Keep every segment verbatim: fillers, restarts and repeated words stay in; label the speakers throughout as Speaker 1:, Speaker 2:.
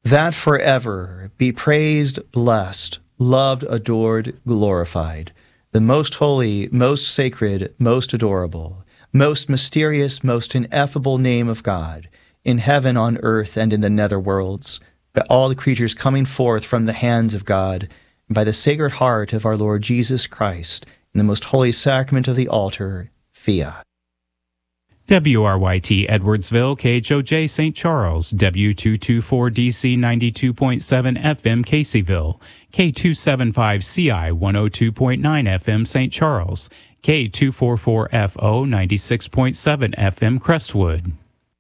Speaker 1: that forever be praised, blessed, loved, adored, glorified, the most holy, most sacred, most adorable, most mysterious, most ineffable name of God, in heaven, on earth, and in the netherworlds, by all the creatures coming forth from the hands of God, and by the Sacred Heart of our Lord Jesus Christ, in the most holy sacrament of the altar, fiat.
Speaker 2: W R Y T Edwardsville, K H O J Saint Charles, W two twenty-four D C ninety-two point seven F M Caseyville, K two seventy-five C I one oh two point nine F M Saint Charles, K two forty-four F O ninety-six point seven F M Crestwood.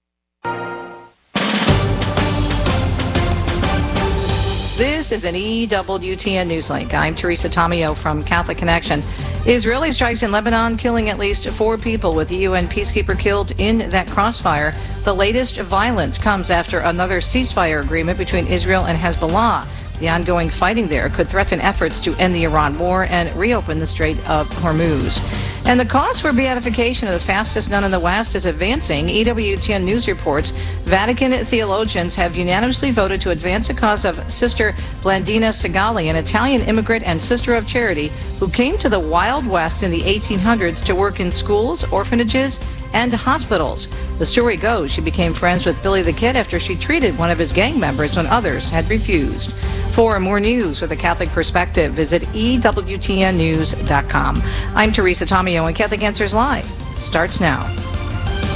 Speaker 3: This is an E W T N Newslink. I'm Teresa Tomeo from Catholic Connection. Israeli strikes in Lebanon, killing at least four people, with a U N peacekeeper killed in that crossfire. The latest violence comes after another ceasefire agreement between Israel and Hezbollah. The ongoing fighting there could threaten efforts to end the Iran war and reopen the Strait of Hormuz. And the cause for beatification of the fastest nun in the West is advancing. E W T N News reports Vatican theologians have unanimously voted to advance the cause of Sister Blandina Segali, an Italian immigrant and sister of charity who came to the Wild West in the eighteen hundreds to work in schools, orphanages, and hospitals. The story goes she became friends with Billy the Kid after she treated one of his gang members when others had refused. For more news with a Catholic perspective, visit E W T N news dot com. I'm Teresa Tomeo, and Catholic Answers Live starts now.